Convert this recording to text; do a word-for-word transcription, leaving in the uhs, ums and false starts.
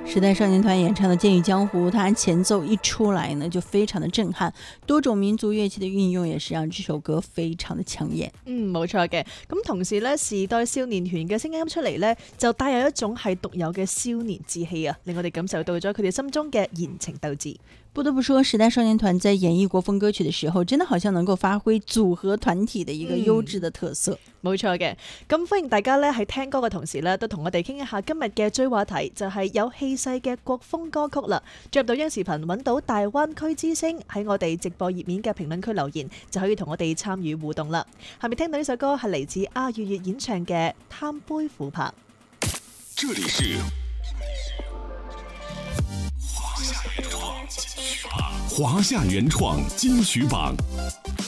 时代少年团演唱的《剑与江湖》，它前奏一出来呢，就非常的震撼，多種民族樂器的運用也是讓這首歌非常的搶眼。 嗯，冇錯嘅。咁同時咧，時代少年團嘅聲音出嚟咧，就帶有一種係獨有嘅少年志氣啊，令我哋感受到咗佢哋心中嘅燃情鬥志。 不得不說，時代少年團在演繹國風歌曲的時候，真的好像能夠發揮組合團體的一個優質的特色。 冇錯嘅，咁歡迎大家咧喺聽歌嘅同時咧，都同我哋傾一下今日嘅追話題，就係有氣勢嘅國風歌曲啦。進入到央視頻揾到大灣區之聲，喺我哋直播頁面嘅評論區留言，就可以同我哋參與互動啦。下面聽到呢首歌係嚟自阿月月演唱嘅《貪杯琥珀》。 這裡是華夏原創金曲榜。